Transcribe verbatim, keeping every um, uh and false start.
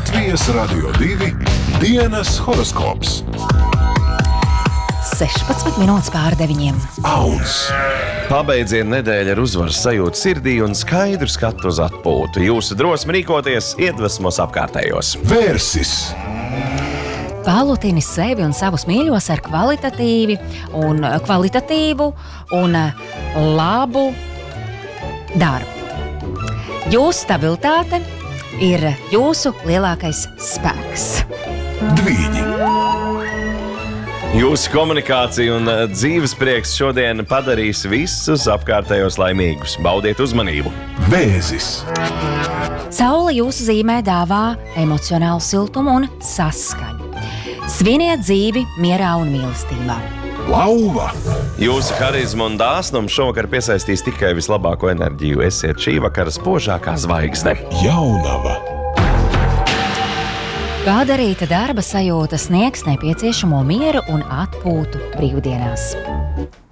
Latvijas Radio divi dienas horoskops. sešpadsmit minūtes pār deviņiem. Auns. Pabeidziet nedēļu ar uzvaras sajūtu sirdī un skaidru skatu uz atpūtu. Jūsu drosme rīkoties iedvesmos apkārtējos. Vērsis. Palutini sevi un savus mīļos ar kvalitatīvi un kvalitatīvu un labu darbu. Jūsu stabilitāte ir jūsu lielākais spēks. Dvīņi. Jūsu komunikācija un dzīves prieks šodien padarīs visus apkārtējos laimīgus. Baudiet uzmanību. Vēzis. Saule jūsu zīmē dāvā emocionālu siltumu un saskaņu. Sviniet dzīvi mierā un mīlestībā. Lauva. Jūsu harizma un dāsnums šovakar piesaistīs tikai vislabāko enerģiju. Esiet šī vakara spožākā zvaigzne. Jaunava. Padarīta darba sajūta sniegs nepieciešamo mieru un atpūtu brīvdienās.